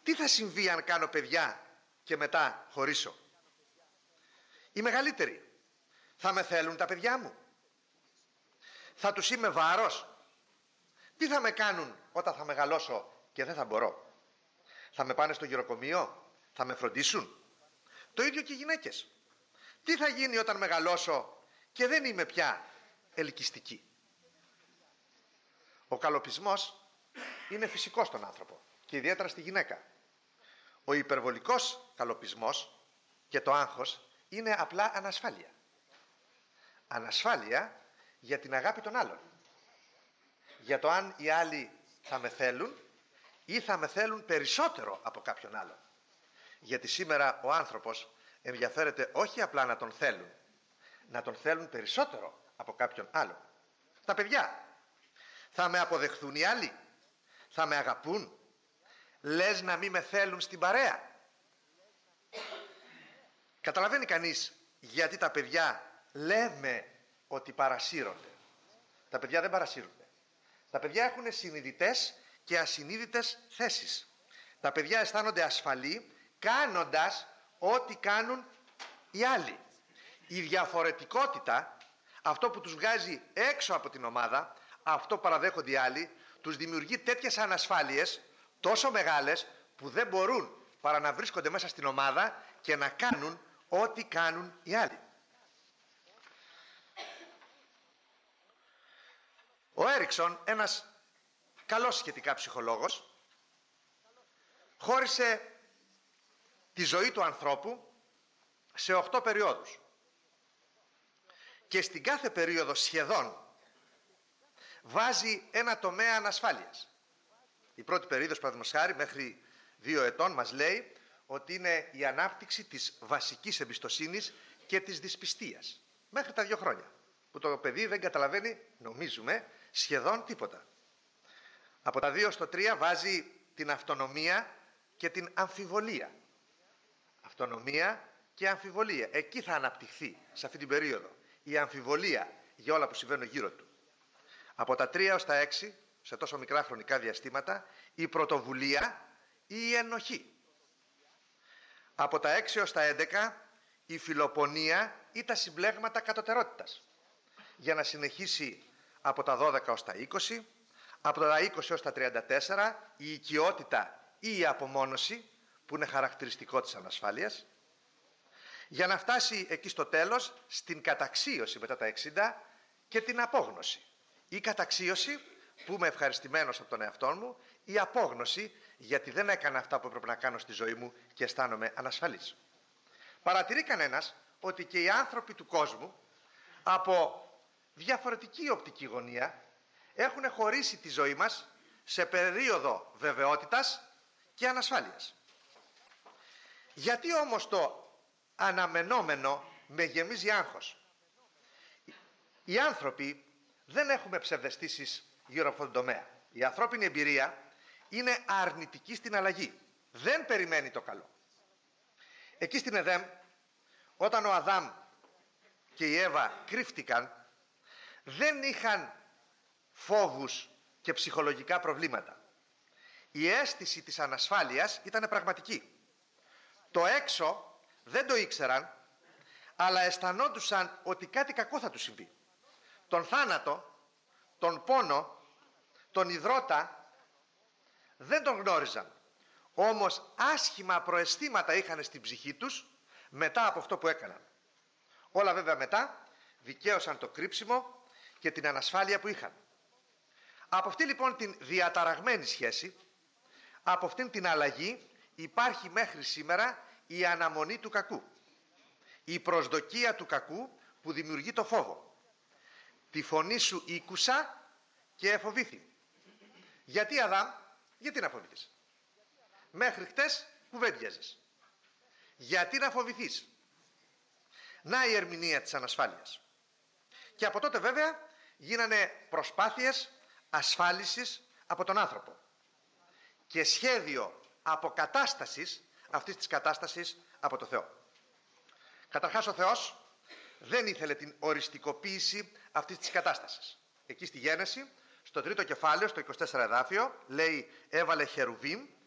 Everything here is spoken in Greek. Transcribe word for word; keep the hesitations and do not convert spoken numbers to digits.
Τι θα συμβεί αν κάνω παιδιά και μετά χωρίσω? Οι μεγαλύτεροι, θα με θέλουν τα παιδιά μου? Θα τους είμαι βάρος? Τι θα με κάνουν όταν θα μεγαλώσω και δεν θα μπορώ? Θα με πάνε στο γυροκομείο? Θα με φροντίσουν? Το ίδιο και οι γυναίκες. Τι θα γίνει όταν μεγαλώσω και δεν είμαι πια ελκυστική? Ο καλοπισμός είναι φυσικός στον άνθρωπο και ιδιαίτερα στη γυναίκα. Ο υπερβολικός καλοπισμός και το άγχος είναι απλά ανασφάλεια. Ανασφάλεια για την αγάπη των άλλων. Για το αν οι άλλοι θα με θέλουν ή θα με θέλουν περισσότερο από κάποιον άλλον. Γιατί σήμερα ο άνθρωπος ενδιαφέρεται όχι απλά να τον θέλουν, να τον θέλουν περισσότερο από κάποιον άλλον. Τα παιδιά, θα με αποδεχθούν οι άλλοι? Θα με αγαπούν? Λες να μην με θέλουν στην παρέα? Καταλαβαίνει κανείς γιατί τα παιδιά λέμε ότι παρασύρονται? Τα παιδιά δεν παρασύρονται. Τα παιδιά έχουν συνειδητές και ασυνείδητες θέσεις. Τα παιδιά αισθάνονται ασφαλή κάνοντας ό,τι κάνουν οι άλλοι. Η διαφορετικότητα, αυτό που τους βγάζει έξω από την ομάδα, αυτό που παραδέχονται οι άλλοι, τους δημιουργεί τέτοιες ανασφάλειες τόσο μεγάλες που δεν μπορούν παρά να βρίσκονται μέσα στην ομάδα και να κάνουν ό,τι κάνουν οι άλλοι. Ο Έριξον, ένας καλός σχετικά ψυχολόγος, χώρισε τη ζωή του ανθρώπου σε οχτώ περιόδους. Και στην κάθε περίοδο σχεδόν βάζει ένα τομέα ανασφάλειας. Η πρώτη περίοδος, παραδείγματος χάρη, μέχρι δύο ετών μας λέει ότι είναι η ανάπτυξη της βασικής εμπιστοσύνης και της δυσπιστίας. Μέχρι τα δύο χρόνια, που το παιδί δεν καταλαβαίνει, νομίζουμε, σχεδόν τίποτα. Από τα δύο στο τρία βάζει την αυτονομία και την αμφιβολία. Αυτονομία και αμφιβολία. Εκεί θα αναπτυχθεί, σε αυτή την περίοδο, η αμφιβολία για όλα που συμβαίνουν γύρω του. Από τα τρία έως τα έξι, σε τόσο μικρά χρονικά διαστήματα, η πρωτοβουλία ή η ενοχή. Από τα έξι έως τα έντεκα, η φιλοπονία ή τα συμπλέγματα κατωτερότητας. Για να συνεχίσει από τα δώδεκα ως τα είκοσι, από τα είκοσι έως τα τριάντα τέσσερα, η οικειότητα ή η απομόνωση, που είναι χαρακτηριστικό της ανασφάλειας, για να φτάσει εκεί στο τέλος στην καταξίωση μετά τα εξήντα και την απόγνωση. Η καταξίωση, που είμαι ευχαριστημένος από τον εαυτό μου, η απόγνωση, γιατί δεν έκανα αυτά που έπρεπε να κάνω στη ζωή μου και αισθάνομαι ανασφαλής. Παρατηρεί κανένας ότι και οι άνθρωποι του κόσμου, από διαφορετική οπτική γωνία, έχουν χωρίσει τη ζωή μας σε περίοδο βεβαιότητας και ανασφάλειας. Γιατί όμως το αναμενόμενο με γεμίζει άγχος? Οι άνθρωποι δεν έχουμε ψευδαισθήσεις γύρω από αυτόν τον τομέα. Η ανθρώπινη εμπειρία είναι αρνητική στην αλλαγή. Δεν περιμένει το καλό. Εκεί στην Εδέμ, όταν ο Αδάμ και η Εύα κρύφτηκαν, δεν είχαν φόβους και ψυχολογικά προβλήματα. Η αίσθηση της ανασφάλειας ήταν πραγματική. Το έξω δεν το ήξεραν, αλλά αισθανόντουσαν ότι κάτι κακό θα τους συμβεί. Τον θάνατο, τον πόνο, τον ιδρώτα δεν τον γνώριζαν. Όμως άσχημα προαισθήματα είχαν στην ψυχή τους μετά από αυτό που έκαναν. Όλα βέβαια μετά δικαίωσαν το κρύψιμο και την ανασφάλεια που είχαν. Από αυτή λοιπόν την διαταραγμένη σχέση, από αυτήν την αλλαγή, υπάρχει μέχρι σήμερα η αναμονή του κακού. Η προσδοκία του κακού που δημιουργεί το φόβο. Τη φωνή σου ήκουσα και εφοβήθη. Γιατί Αδάμ, γιατί να φοβηθείς? Μέχρι χτες κουβέντιαζες. Γιατί να φοβηθείς? Να η ερμηνεία της ανασφάλειας. Και από τότε βέβαια γίνανε προσπάθειες ασφάλισης από τον άνθρωπο και σχέδιο αποκατάστασης αυτής της κατάστασης από το Θεό. Καταρχάς ο Θεός δεν ήθελε την οριστικοποίηση αυτής της κατάστασης. Εκεί στη Γένεση, στο τρίτο κεφάλαιο, στο είκοσι τέσσερα εδάφιο, λέει έβαλε χερουβίμ